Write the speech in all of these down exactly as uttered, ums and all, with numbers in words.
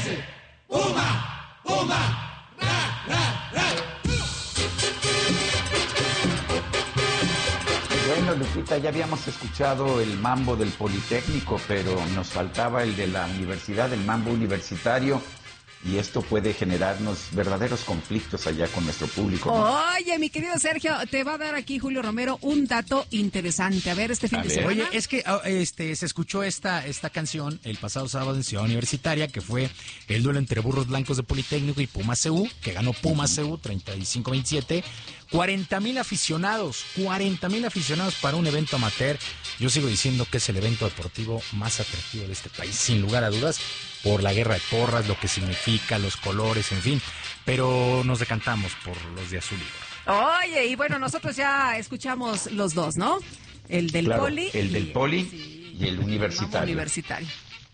ese. Puma, Puma, ra, ra, ra. Bueno, Lupita, ya habíamos escuchado el mambo del Politécnico, pero nos faltaba el de la universidad, el mambo universitario. Y esto puede generarnos verdaderos conflictos allá con nuestro público, ¿no? Oye, mi querido Sergio, te va a dar aquí Julio Romero un dato interesante. A ver, este fin a de ver. semana. Oye, es que este se escuchó esta, esta canción el pasado sábado en Ciudad Universitaria, que fue el duelo entre Burros Blancos de Politécnico y Pumas C U, que ganó Pumas C U treinta y cinco a veintisiete. cuarenta mil aficionados, cuarenta mil aficionados para un evento amateur. Yo sigo diciendo que es el evento deportivo más atractivo de este país, sin lugar a dudas, por la guerra de porras, lo que significa, los colores, en fin. Pero nos decantamos por los de azul y oro. Oye, y bueno, nosotros ya escuchamos los dos, ¿no? El del Claro, Poli. el del y, Poli sí, y el universitario. El universitario.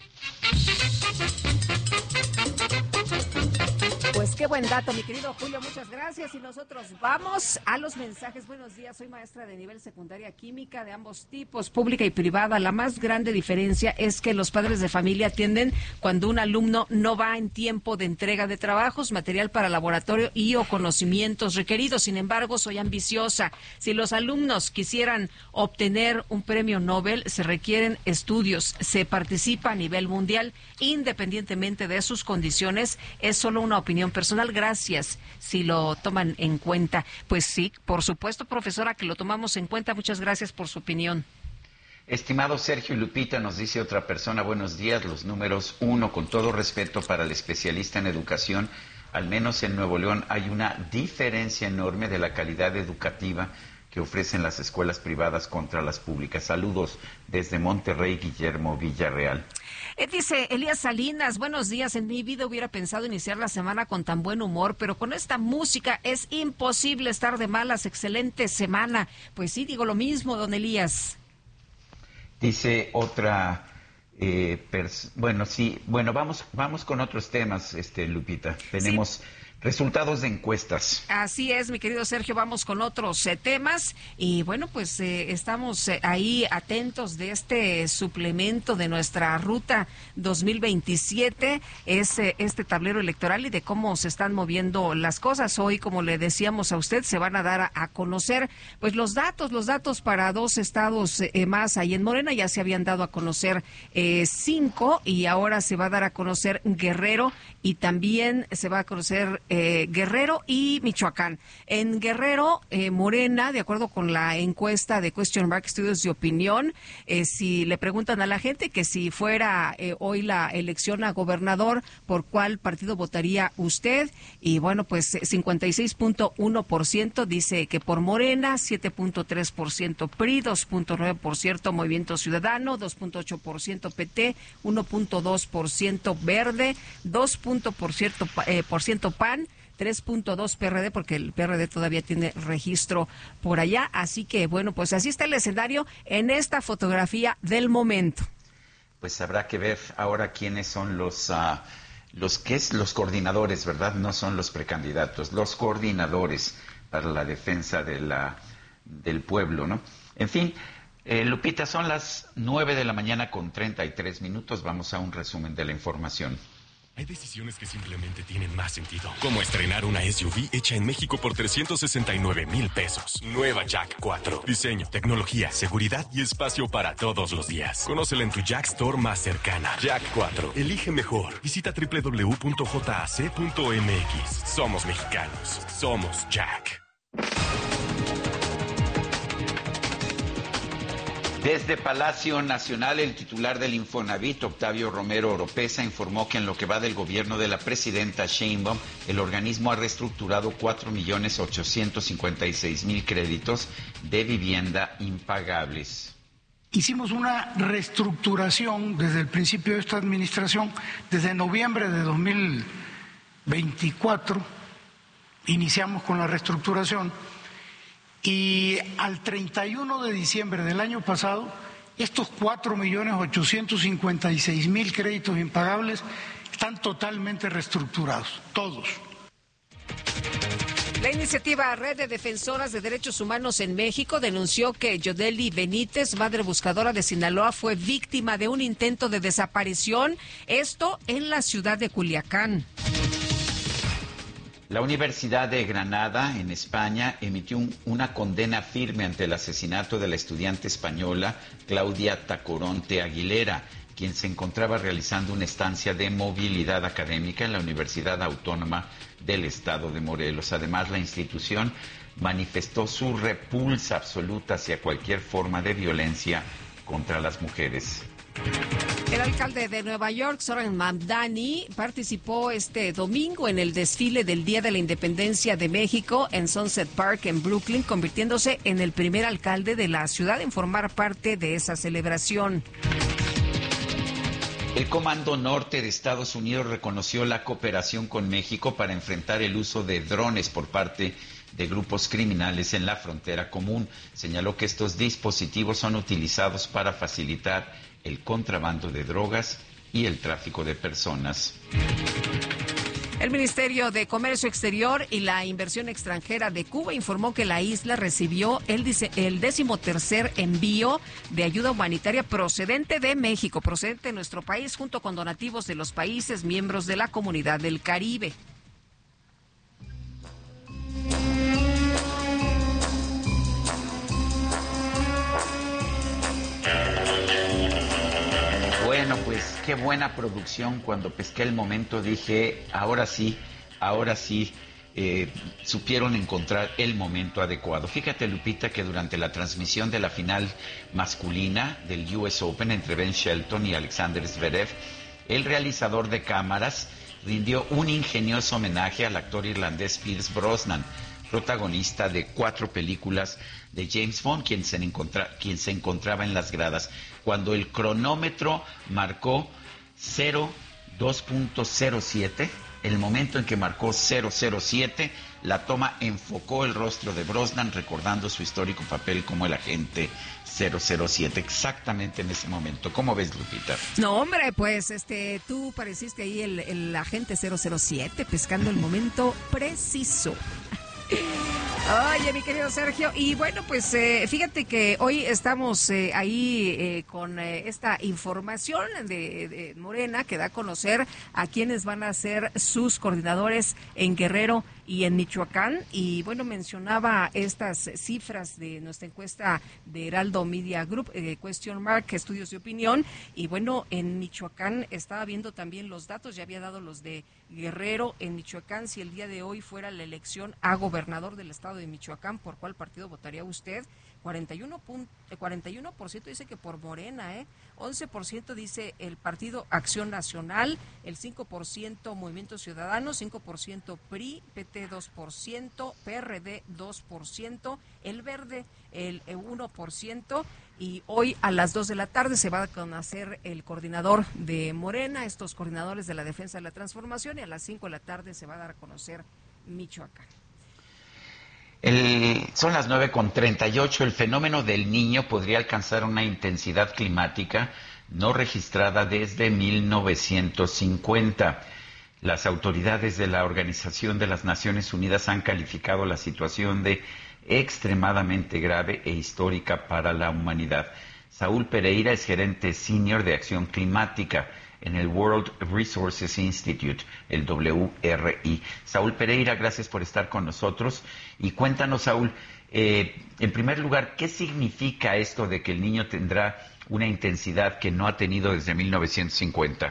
Pues qué buen dato, mi querido Julio, muchas gracias. Y nosotros vamos a los mensajes. Buenos días, soy maestra de nivel secundaria química de ambos tipos, pública y privada. La más grande diferencia es que los padres de familia atienden cuando un alumno no va en tiempo de entrega de trabajos, material para laboratorio y o conocimientos requeridos. Sin embargo, soy ambiciosa. Si los alumnos quisieran obtener un premio Nobel, se requieren estudios. Se participa a nivel mundial, independientemente de sus condiciones. Es solo una opinión personal, gracias si lo toman en cuenta. Pues sí, por supuesto, profesora, que lo tomamos en cuenta. Muchas gracias por su opinión. Estimado Sergio y Lupita, nos dice otra persona, buenos días, los números uno, con todo respeto para el especialista en educación, al menos en Nuevo León hay una diferencia enorme de la calidad educativa que ofrecen las escuelas privadas contra las públicas. Saludos desde Monterrey, Guillermo Villarreal. Eh, dice Elías Salinas, buenos días, en mi vida hubiera pensado iniciar la semana con tan buen humor, pero con esta música es imposible estar de malas. Excelente semana. Pues sí, digo lo mismo, don Elías. Dice otra, eh, pers- bueno, sí, bueno, vamos vamos con otros temas, este Lupita. Tenemos... Sí. Resultados de encuestas. Así es, mi querido Sergio, vamos con otros eh, temas y bueno, pues eh, estamos eh, ahí atentos de este suplemento de nuestra ruta dos mil veintisiete, es eh, este tablero electoral y de cómo se están moviendo las cosas. Hoy, como le decíamos a usted, se van a dar a, a conocer pues los datos, los datos para dos estados eh, más ahí en Morena. Ya se habían dado a conocer eh, cinco y ahora se va a dar a conocer Guerrero y también se va a conocer Eh, Guerrero y Michoacán. En Guerrero, eh, Morena, de acuerdo con la encuesta de Question Mark Estudios de Opinión, eh, si le preguntan a la gente que si fuera eh, hoy la elección a gobernador, ¿por cuál partido votaría usted? Y bueno, pues cincuenta y seis punto uno por ciento dice que por Morena, siete punto tres por ciento P R I, dos punto nueve por ciento Movimiento Ciudadano, dos punto ocho por ciento P T, uno punto dos por ciento Verde, dos punto por ciento eh, por ciento P A N, tres punto dos P R D, porque el P R D todavía tiene registro por allá. Así que, bueno, pues así está el escenario en esta fotografía del momento. Pues habrá que ver ahora quiénes son los, uh, los, ¿qué es? Los coordinadores, ¿verdad? No son los precandidatos, los coordinadores para la defensa de la, del pueblo, ¿no? En fin, eh, Lupita, son las nueve de la mañana con treinta y tres minutos. Vamos a un resumen de la información. Hay decisiones que simplemente tienen más sentido, como estrenar una S U V hecha en México por trescientos sesenta y nueve mil pesos. Nueva Jack cuatro. Diseño, tecnología, seguridad y espacio para todos los días. Conócela en tu Jack Store más cercana. Jack cuatro. Elige mejor. Visita doble u doble u doble u punto j a c punto m x. Somos mexicanos. Somos Jack. Desde Palacio Nacional, el titular del Infonavit, Octavio Romero Oropeza, informó que en lo que va del gobierno de la presidenta Sheinbaum, el organismo ha reestructurado cuatro millones ochocientos cincuenta y seis mil créditos de vivienda impagables. Hicimos una reestructuración desde el principio de esta administración, desde noviembre de dos mil veinticuatro, iniciamos con la reestructuración. Y al treinta y uno de diciembre del año pasado, estos cuatro millones ochocientos cincuenta y seis mil créditos impagables están totalmente reestructurados, todos. La iniciativa Red de Defensoras de Derechos Humanos en México denunció que Yodeli Benítez, madre buscadora de Sinaloa, fue víctima de un intento de desaparición, esto en la ciudad de Culiacán. La Universidad de Granada, en España, emitió un, una condena firme ante el asesinato de la estudiante española Claudia Tacoronte Aguilera, quien se encontraba realizando una estancia de movilidad académica en la Universidad Autónoma del Estado de Morelos. Además, la institución manifestó su repulsa absoluta hacia cualquier forma de violencia contra las mujeres. El alcalde de Nueva York, Zoran Mamdani, participó este domingo en el desfile del Día de la Independencia de México en Sunset Park en Brooklyn, convirtiéndose en el primer alcalde de la ciudad en formar parte de esa celebración. El Comando Norte de Estados Unidos reconoció la cooperación con México para enfrentar el uso de drones por parte de grupos criminales en la frontera común. Señaló que estos dispositivos son utilizados para facilitar el contrabando de drogas y el tráfico de personas. El Ministerio de Comercio Exterior y la Inversión Extranjera de Cuba informó que la isla recibió el, el decimotercer envío de ayuda humanitaria procedente de México, procedente de nuestro país, junto con donativos de los países miembros de la Comunidad del Caribe. Bueno, pues qué buena producción. Cuando pesqué el momento dije, ahora sí, ahora sí, eh, supieron encontrar el momento adecuado. Fíjate, Lupita, que durante la transmisión de la final masculina del U S Open entre Ben Shelton y Alexander Zverev, el realizador de cámaras rindió un ingenioso homenaje al actor irlandés Pierce Brosnan, protagonista de cuatro películas de James Bond, quien se, encontra, quien se encontraba en las gradas. Cuando el cronómetro marcó dos punto cero siete, el momento en que marcó cero cero siete, la toma enfocó el rostro de Brosnan, recordando su histórico papel como el agente cero cero siete, exactamente en ese momento. ¿Cómo ves, Lupita? No, hombre, pues este, tú pareciste ahí el, el agente cero cero siete, pescando el momento preciso. Oye, mi querido Sergio, y bueno, pues eh, fíjate que hoy estamos eh, ahí eh, con eh, esta información de, de Morena que da a conocer a quienes van a ser sus coordinadores en Guerrero y en Michoacán. Y bueno, mencionaba estas cifras de nuestra encuesta de Heraldo Media Group, eh, Question Mark, Estudios de Opinión. Y bueno, en Michoacán estaba viendo también los datos, ya había dado los de Guerrero. En Michoacán, si el día de hoy fuera la elección a gobernador del estado de Michoacán, ¿por cuál partido votaría usted? cuarenta y uno por ciento dice que por Morena, ¿eh? once por ciento dice el Partido Acción Nacional, el cinco por ciento Movimiento Ciudadano, cinco por ciento P R I, P T dos por ciento, P R D dos por ciento, El Verde el uno por ciento. Y hoy a las dos de la tarde se va a conocer el coordinador de Morena, estos coordinadores de la Defensa de la Transformación, y a las cinco de la tarde se va a dar a conocer Michoacán. El, son las nueve con treinta y ocho. El fenómeno del Niño podría alcanzar una intensidad climática no registrada desde mil novecientos cincuenta. Las autoridades de la Organización de las Naciones Unidas han calificado la situación de extremadamente grave e histórica para la humanidad. Saúl Pereira es gerente senior de Acción Climática en el World Resources Institute, el W R I. Saúl Pereira, gracias por estar con nosotros. Y cuéntanos, Saúl, eh, en primer lugar, ¿qué significa esto de que el Niño tendrá una intensidad que no ha tenido desde mil novecientos cincuenta?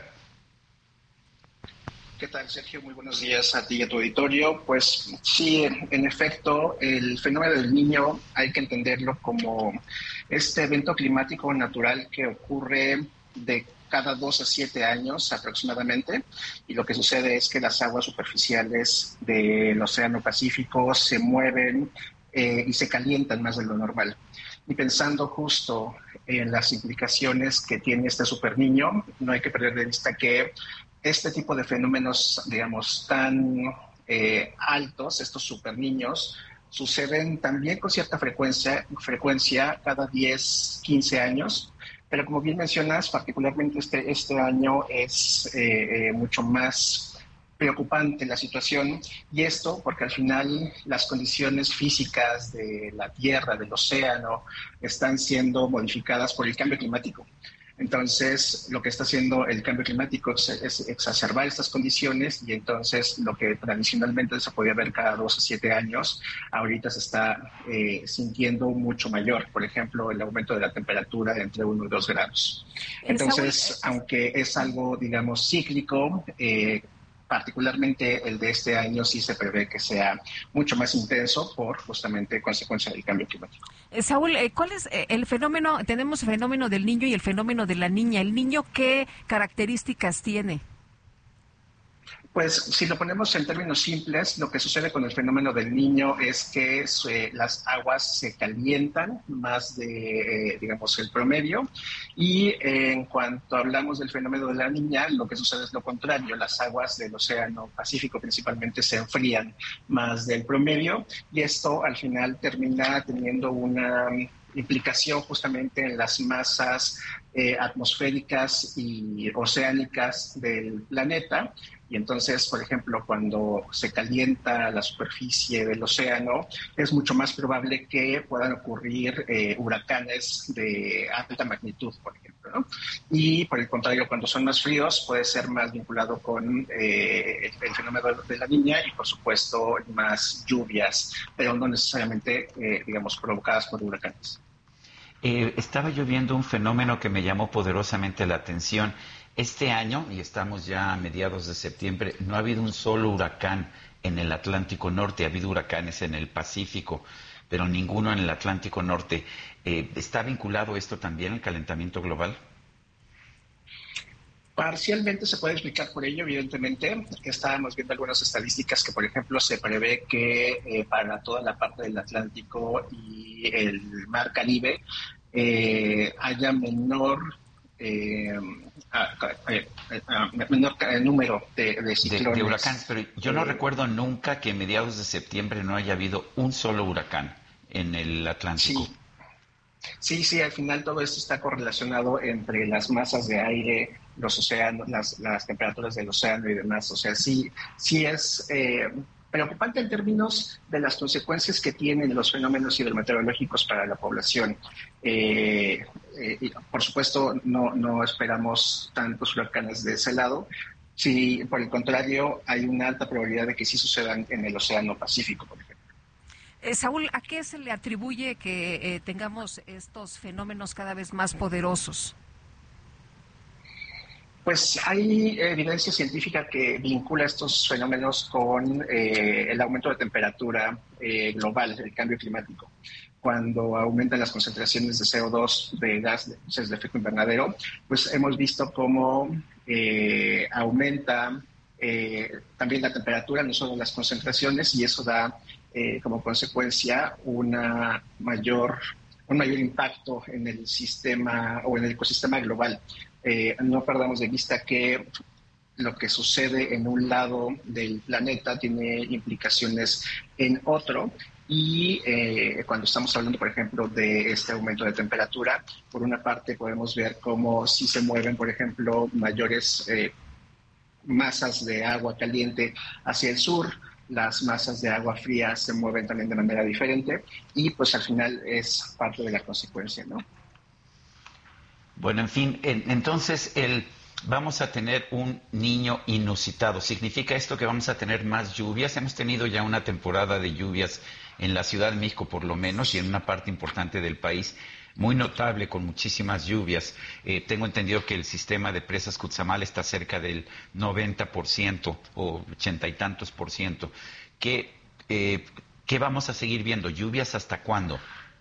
¿Qué tal, Sergio? Muy buenos días a ti y a tu auditorio. Pues sí, en efecto, el fenómeno del Niño hay que entenderlo como este evento climático natural que ocurre de cada dos a siete años aproximadamente, y lo que sucede es que las aguas superficiales del Océano Pacífico se mueven eh, y se calientan más de lo normal. Y pensando justo en las implicaciones que tiene este superniño, no hay que perder de vista que este tipo de fenómenos, digamos, tan eh, altos, estos superniños, suceden también con cierta frecuencia, frecuencia cada diez, quince años. Pero como bien mencionas, particularmente este, este año es eh, eh, mucho más preocupante la situación, y esto porque al final las condiciones físicas de la Tierra, del océano, están siendo modificadas por el cambio climático. Entonces, lo que está haciendo el cambio climático es, es exacerbar estas condiciones, y entonces lo que tradicionalmente se podía ver cada dos a siete años, ahorita se está eh, sintiendo mucho mayor. Por ejemplo, el aumento de la temperatura de entre uno y dos grados. Entonces, aunque es algo, digamos, cíclico, eh, particularmente el de este año sí se prevé que sea mucho más intenso por justamente consecuencia del cambio climático. Eh, Saúl, eh, ¿cuál es eh, el fenómeno? Tenemos el fenómeno del niño y el fenómeno de la niña. ¿El niño qué características tiene? Pues si lo ponemos en términos simples, lo que sucede con el fenómeno del niño es que se, las aguas se calientan más de, eh, digamos, el promedio, y eh, en cuanto hablamos del fenómeno de la niña, lo que sucede es lo contrario. Las aguas del Océano Pacífico principalmente se enfrían más del promedio, y esto al final termina teniendo una implicación justamente en las masas eh, atmosféricas y oceánicas del planeta. Y entonces, por ejemplo, cuando se calienta la superficie del océano, es mucho más probable que puedan ocurrir eh, huracanes de alta magnitud, por ejemplo, ¿no? Y por el contrario, cuando son más fríos, puede ser más vinculado con eh, el, el fenómeno de la niña, y por supuesto más lluvias, pero no necesariamente, eh, digamos, provocadas por huracanes. Eh, estaba yo viendo un fenómeno que me llamó poderosamente la atención. Este año, y estamos ya a mediados de septiembre, no ha habido un solo huracán en el Atlántico Norte. Ha habido huracanes en el Pacífico, pero ninguno en el Atlántico Norte. Eh, ¿Está vinculado esto también al calentamiento global? Parcialmente se puede explicar por ello, evidentemente. Estábamos viendo algunas estadísticas que, por ejemplo, se prevé que eh, para toda la parte del Atlántico y el Mar Caribe eh, haya menor... Eh, a, a, a, menor número de, de ciclones. De, de huracanes, pero yo no eh, recuerdo nunca que a mediados de septiembre no haya habido un solo huracán en el Atlántico. Sí, sí, sí, al final todo esto está correlacionado entre las masas de aire, los océanos, las, las temperaturas del océano y demás. O sea, sí, sí es eh, preocupante en términos de las consecuencias que tienen los fenómenos hidrometeorológicos para la población. Eh, eh, y por supuesto, no, no esperamos tantos huracanes de ese lado. Sí, por el contrario, hay una alta probabilidad de que sí sucedan en el Océano Pacífico, por ejemplo. Eh, Saúl, ¿a qué se le atribuye que eh, tengamos estos fenómenos cada vez más poderosos? Pues hay evidencia científica que vincula estos fenómenos con eh, el aumento de temperatura eh, global, el cambio climático. Cuando aumentan las concentraciones de C O dos, de gas de, de efecto invernadero, pues hemos visto cómo eh, aumenta eh, también la temperatura, no solo las concentraciones, y eso da eh, como consecuencia una mayor, un mayor impacto en el sistema o en el ecosistema global. Eh, no perdamos de vista que lo que sucede en un lado del planeta tiene implicaciones en otro, y eh, cuando estamos hablando, por ejemplo, de este aumento de temperatura, por una parte podemos ver cómo si se mueven, por ejemplo, mayores eh, masas de agua caliente hacia el sur, las masas de agua fría se mueven también de manera diferente, y pues al final es parte de la consecuencia, ¿no? Bueno, en fin, en, entonces el, vamos a tener un niño inusitado. ¿Significa esto que vamos a tener más lluvias? Hemos tenido ya una temporada de lluvias en la Ciudad de México, por lo menos, y en una parte importante del país, muy notable, con muchísimas lluvias. Eh, tengo entendido que el sistema de presas Cutzamala está cerca del noventa por ciento o ochenta y tantos por ciento. ¿Qué, eh, ¿Qué vamos a seguir viendo? ¿Lluvias hasta cuándo?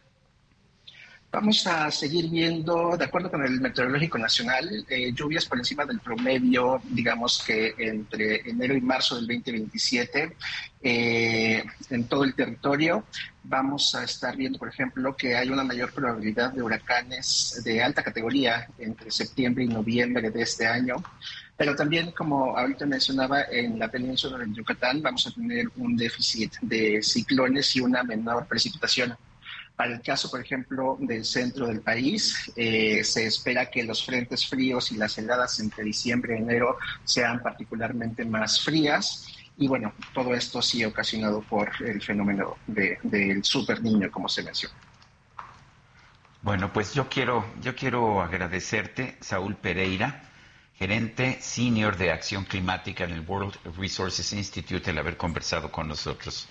Vamos a seguir viendo, de acuerdo con el Meteorológico Nacional, eh, lluvias por encima del promedio, digamos que entre enero y marzo del veinte veintisiete, eh, en todo el territorio. Vamos a estar viendo, por ejemplo, que hay una mayor probabilidad de huracanes de alta categoría entre septiembre y noviembre de este año. Pero también, como ahorita mencionaba, en la península del Yucatán vamos a tener un déficit de ciclones y una menor precipitación. Para el caso, por ejemplo, del centro del país, eh, se espera que los frentes fríos y las heladas entre diciembre y enero sean particularmente más frías. Y bueno, todo esto sí ocasionado por el fenómeno de, del super niño, como se menciona. Bueno, pues yo quiero, yo quiero agradecerte, Saúl Pereira, gerente senior de Acción Climática en el World Resources Institute, el haber conversado con nosotros.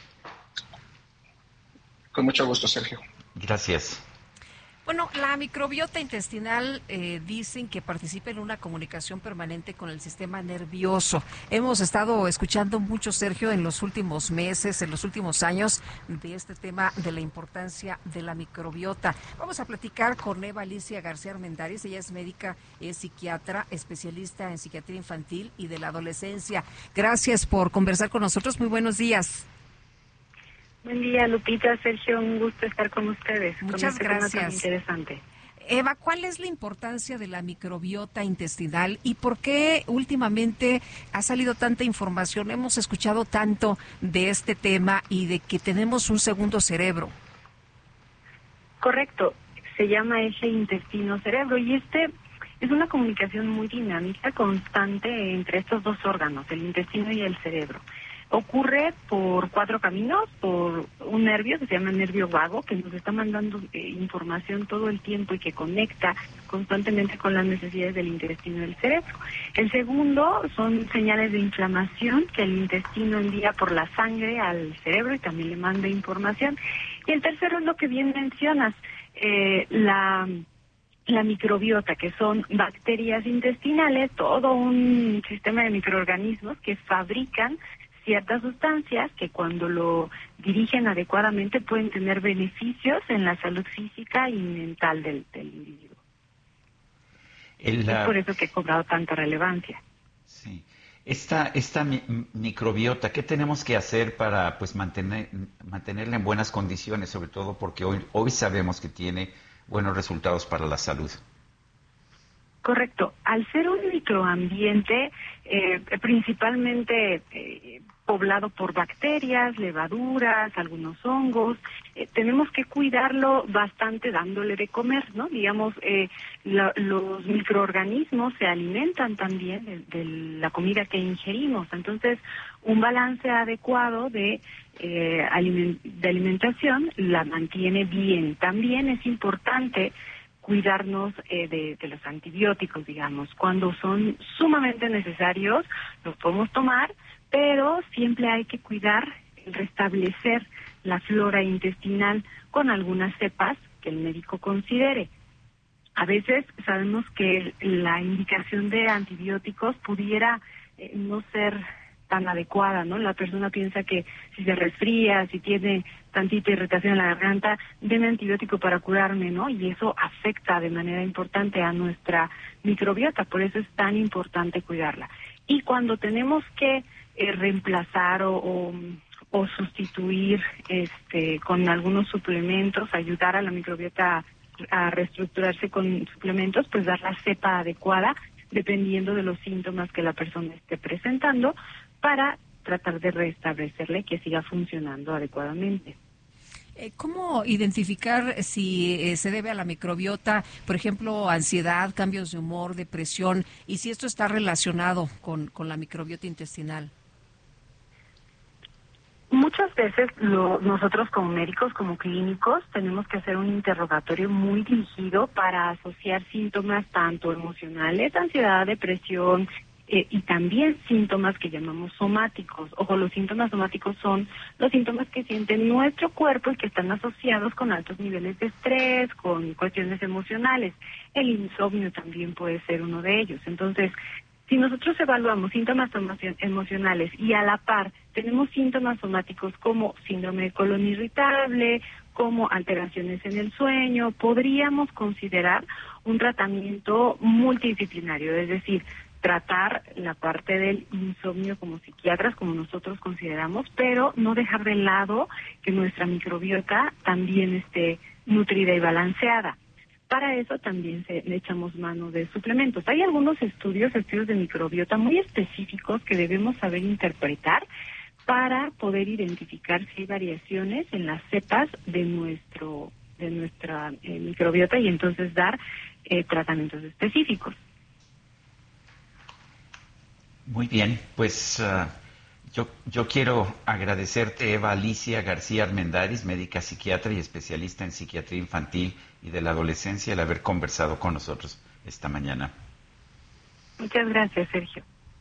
Con mucho gusto, Sergio. Gracias. Bueno, la microbiota intestinal eh, dicen que participa en una comunicación permanente con el sistema nervioso. Hemos estado escuchando mucho, Sergio, en los últimos meses, en los últimos años, de este tema de la importancia de la microbiota. Vamos a platicar con Eva Alicia García Armendáriz. Ella es médica, es psiquiatra, especialista en psiquiatría infantil y de la adolescencia. Gracias por conversar con nosotros. Muy buenos días. Buen día, Lupita, Sergio, un gusto estar con ustedes. Muchas con este gracias. Tema tan interesante. Eva, ¿cuál es la importancia de la microbiota intestinal y por qué últimamente ha salido tanta información? Hemos escuchado tanto de este tema y de que tenemos un segundo cerebro. Correcto, se llama eje intestino-cerebro y este es una comunicación muy dinámica, constante entre estos dos órganos, el intestino y el cerebro. Ocurre por cuatro caminos, por un nervio que se llama nervio vago, que nos está mandando eh, información todo el tiempo y que conecta constantemente con las necesidades del intestino y del cerebro. El segundo son señales de inflamación que el intestino envía por la sangre al cerebro y también le manda información. Y el tercero es lo que bien mencionas, eh, la... la microbiota, que son bacterias intestinales, todo un sistema de microorganismos que fabrican ciertas sustancias que cuando lo dirigen adecuadamente pueden tener beneficios en la salud física y mental del, del individuo. El, es por eso que ha cobrado tanta relevancia. Sí. Esta, esta mi, microbiota, ¿qué tenemos que hacer para pues mantener mantenerla en buenas condiciones? Sobre todo porque hoy, hoy sabemos que tiene buenos resultados para la salud. Correcto. Al ser un microambiente eh, principalmente eh, poblado por bacterias, levaduras, algunos hongos, eh, tenemos que cuidarlo bastante dándole de comer, ¿no? Digamos, eh, la, los microorganismos se alimentan también de, de la comida que ingerimos. Entonces, un balance adecuado de, eh, aliment- de alimentación la mantiene bien. También es importante cuidarnos eh, de, de los antibióticos, digamos. Cuando son sumamente necesarios, los podemos tomar, pero siempre hay que cuidar el restablecer la flora intestinal con algunas cepas que el médico considere. A veces sabemos que la indicación de antibióticos pudiera eh, no ser tan adecuada, ¿no? La persona piensa que si se resfría, si tiene tantita irritación en la garganta, denme antibiótico para curarme, ¿no? Y eso afecta de manera importante a nuestra microbiota, por eso es tan importante cuidarla. Y cuando tenemos que eh, reemplazar o, o, o sustituir este con algunos suplementos, ayudar a la microbiota a reestructurarse con suplementos, pues dar la cepa adecuada dependiendo de los síntomas que la persona esté presentando para tratar de restablecerle que siga funcionando adecuadamente. ¿Cómo identificar si eh, se debe a la microbiota, por ejemplo, ansiedad, cambios de humor, depresión, y si esto está relacionado con, con la microbiota intestinal? Muchas veces lo, nosotros como médicos, como clínicos, tenemos que hacer un interrogatorio muy dirigido para asociar síntomas tanto emocionales, ansiedad, depresión, eh, y también síntomas que llamamos somáticos. Ojo, los síntomas somáticos son los síntomas que siente nuestro cuerpo y que están asociados con altos niveles de estrés, con cuestiones emocionales. El insomnio también puede ser uno de ellos. Entonces, si nosotros evaluamos síntomas emocionales y a la par tenemos síntomas somáticos como síndrome de colon irritable, como alteraciones en el sueño, podríamos considerar un tratamiento multidisciplinario, es decir, tratar la parte del insomnio como psiquiatras, como nosotros consideramos, pero no dejar de lado que nuestra microbiota también esté nutrida y balanceada. Para eso también se, le echamos mano de suplementos. Hay algunos estudios, estudios de microbiota muy específicos que debemos saber interpretar para poder identificar si hay variaciones en las cepas de nuestro de nuestra eh, microbiota y entonces dar eh, tratamientos específicos. Muy bien, pues uh, yo, yo quiero agradecerte, Eva Alicia García Armendáriz, médica psiquiatra y especialista en psiquiatría infantil y de la adolescencia, el haber conversado con nosotros esta mañana. Muchas gracias, Sergio.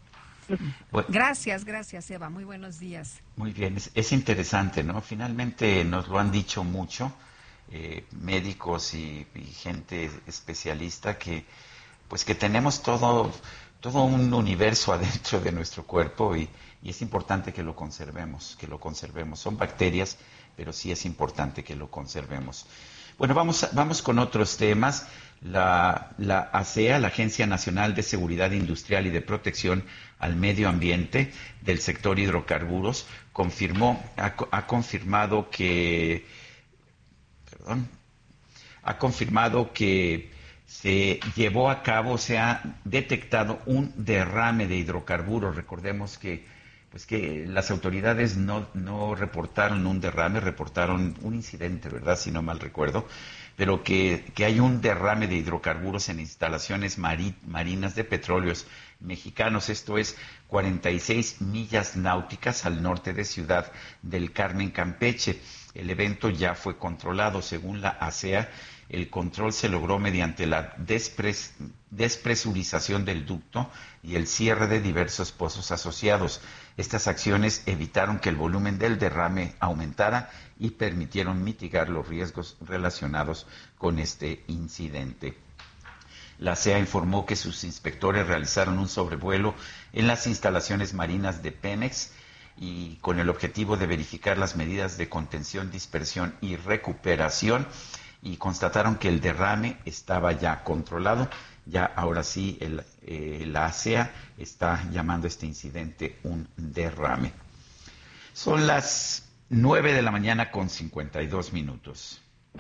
Bueno, gracias, gracias, Eva. Muy buenos días. Muy bien, es, es interesante, ¿no? Finalmente nos lo han dicho mucho, eh, médicos y, y gente especialista, que pues que tenemos todo, todo un universo adentro de nuestro cuerpo y, y es importante que lo conservemos, que lo conservemos. Son bacterias, pero sí es importante que lo conservemos. Bueno, vamos, vamos con otros temas. La, la A S E A, la Agencia Nacional de Seguridad Industrial y de Protección al Medio Ambiente del sector hidrocarburos, confirmó, ha, ha confirmado que, perdón, ha confirmado que se llevó a cabo, se ha detectado un derrame de hidrocarburos. Recordemos que pues que las autoridades no, no reportaron un derrame, reportaron un incidente, ¿verdad? Si no mal recuerdo, pero que, que hay un derrame de hidrocarburos en instalaciones mari, marinas de petróleos mexicanos. Esto es cuarenta y seis millas náuticas al norte de Ciudad del Carmen, Campeche. El evento ya fue controlado. Según la A S E A, el control se logró mediante la despres, despresurización del ducto y el cierre de diversos pozos asociados. Estas acciones evitaron que el volumen del derrame aumentara y permitieron mitigar los riesgos relacionados con este incidente. La C E A informó que sus inspectores realizaron un sobrevuelo en las instalaciones marinas de Pemex y con el objetivo de verificar las medidas de contención, dispersión y recuperación, y constataron que el derrame estaba ya controlado. Ya ahora sí, el, eh, la A S E A está llamando a este incidente un derrame. Son las nueve de la mañana con cincuenta y dos minutos.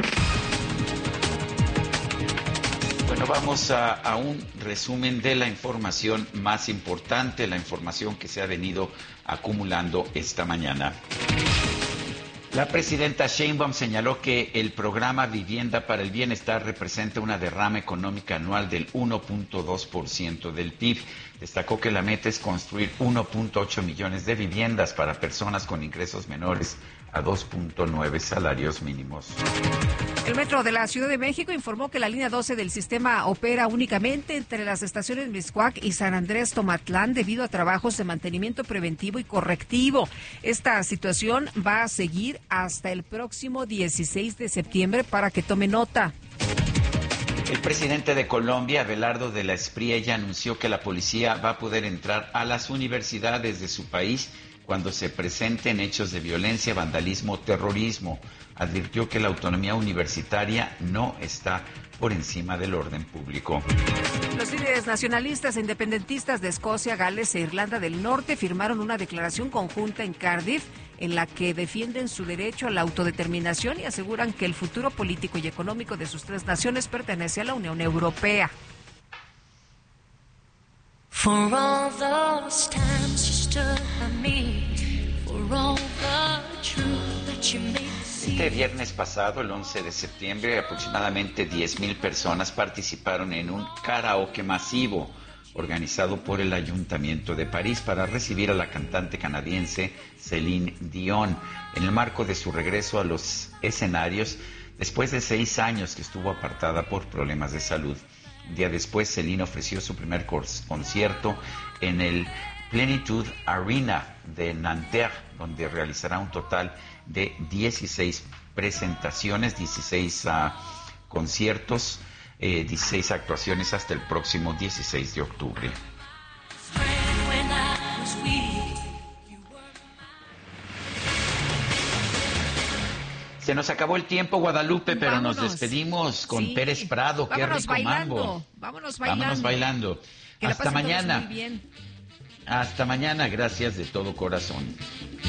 Bueno, vamos a, a un resumen de la información más importante, la información que se ha venido acumulando esta mañana. La presidenta Sheinbaum señaló que el programa Vivienda para el Bienestar representa una derrama económica anual del uno punto dos por ciento del P I B. Destacó que la meta es construir uno punto ocho millones de viviendas para personas con ingresos menores a dos punto nueve salarios mínimos. El Metro de la Ciudad de México informó que la línea doce del sistema opera únicamente entre las estaciones Mixcoac y San Andrés Tomatlán debido a trabajos de mantenimiento preventivo y correctivo. Esta situación va a seguir hasta el próximo dieciséis de septiembre para que tome nota. El presidente de Colombia, Abelardo de la Espriella, anunció que la policía va a poder entrar a las universidades de su país cuando se presenten hechos de violencia, vandalismo o terrorismo. Advirtió que la autonomía universitaria no está por encima del orden público. Los líderes nacionalistas e independentistas de Escocia, Gales e Irlanda del Norte firmaron una declaración conjunta en Cardiff en la que defienden su derecho a la autodeterminación y aseguran que el futuro político y económico de sus tres naciones pertenece a la Unión Europea. For all those times you stood by me, for all the truth that you made. Este viernes pasado, el once de septiembre, aproximadamente diez mil personas participaron en un karaoke masivo organizado por el Ayuntamiento de París para recibir a la cantante canadiense Céline Dion en el marco de su regreso a los escenarios después de seis años que estuvo apartada por problemas de salud. Un día después, Céline ofreció su primer concierto en el Plenitude Arena de Nanterre, donde realizará un total de dieciséis presentaciones, dieciséis uh, conciertos, eh, dieciséis actuaciones hasta el próximo dieciséis de octubre. Se nos acabó el tiempo, Guadalupe, pero vámonos. Nos despedimos con sí. Pérez Prado. Qué rico bailando. Mambo. Vámonos bailando. Vámonos bailando. Que hasta mañana. Muy bien. Hasta mañana. Gracias de todo corazón.